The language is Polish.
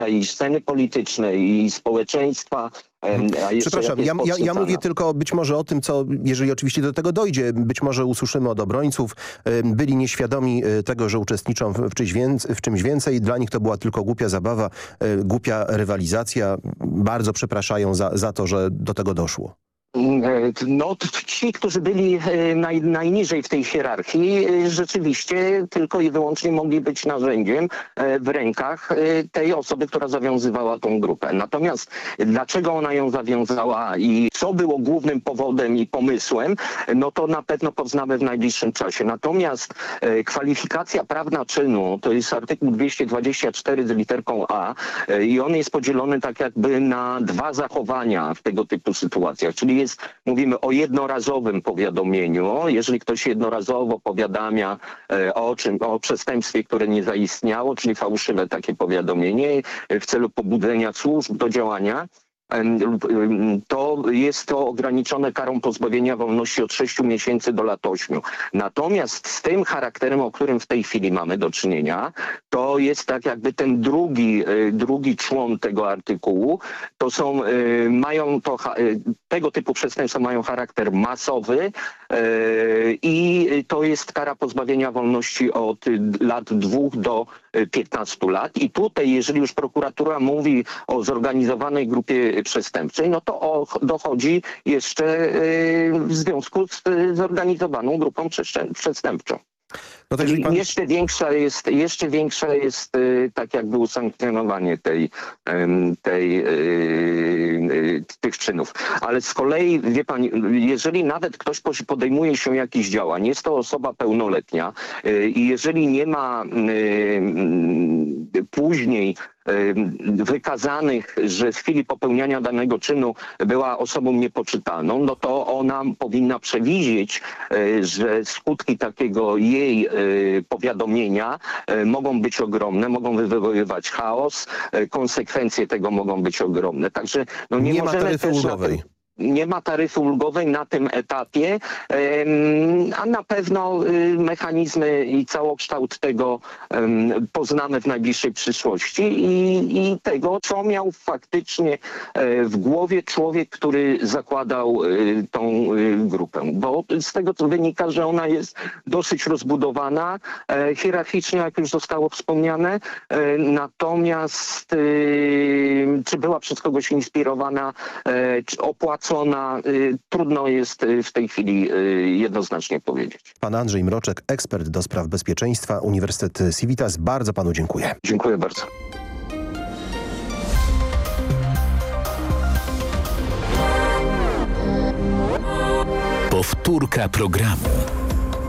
i sceny politycznej, i społeczeństwa. Przepraszam, ja mówię tylko być może o tym, co, jeżeli oczywiście do tego dojdzie, być może usłyszymy od obrońców, byli nieświadomi tego, że uczestniczą w czymś więcej. Dla nich to była tylko głupia zabawa, głupia rywalizacja. Bardzo przepraszają za to, że do tego doszło. No, ci, którzy byli najniżej w tej hierarchii, rzeczywiście tylko i wyłącznie mogli być narzędziem w rękach tej osoby, która zawiązywała tą grupę. Natomiast dlaczego ona ją zawiązała i co było głównym powodem i pomysłem, no to na pewno poznamy w najbliższym czasie. Natomiast kwalifikacja prawna czynu to jest artykuł 224 z literką A i on jest podzielony tak jakby na dwa zachowania w tego typu sytuacjach, czyli mówimy o jednorazowym powiadomieniu. Jeżeli ktoś jednorazowo powiadamia o przestępstwie, które nie zaistniało, czyli fałszywe takie powiadomienie w celu pobudzenia służb do działania, to jest to ograniczone karą pozbawienia wolności od 6 miesięcy do lat 8. Natomiast z tym charakterem, o którym w tej chwili mamy do czynienia, to jest tak jakby ten drugi człon tego artykułu. To są, tego typu przestępstwa mają charakter masowy i to jest kara pozbawienia wolności od lat 2 do 15 lat. I tutaj, jeżeli już prokuratura mówi o zorganizowanej grupie przestępczej, no to dochodzi jeszcze w związku z zorganizowaną grupą przestępczą. No to jeżeli pan... Jeszcze większa jest tak jakby usankcjonowanie tych czynów. Ale z kolei, wie pan, jeżeli nawet ktoś podejmuje się jakichś działań, jest to osoba pełnoletnia i jeżeli nie ma później wykazanych, że w chwili popełniania danego czynu była osobą niepoczytalną, no to ona powinna przewidzieć, że skutki takiego jej powiadomienia mogą być ogromne, mogą wywoływać chaos, konsekwencje tego mogą być ogromne. Także no nie ma taryfy ulgowej. Nie ma taryfy ulgowej na tym etapie, a na pewno mechanizmy i całokształt tego poznamy w najbliższej przyszłości i tego, co miał faktycznie w głowie człowiek, który zakładał tą grupę. Bo z tego to wynika, że ona jest dosyć rozbudowana hierarchicznie, jak już zostało wspomniane, natomiast czy była przez kogoś inspirowana, czy opłacona, trudno jest w tej chwili jednoznacznie powiedzieć. Pan Andrzej Mroczek, ekspert do spraw bezpieczeństwa, Uniwersytet Civitas. Bardzo panu dziękuję. Dziękuję bardzo. Powtórka programu.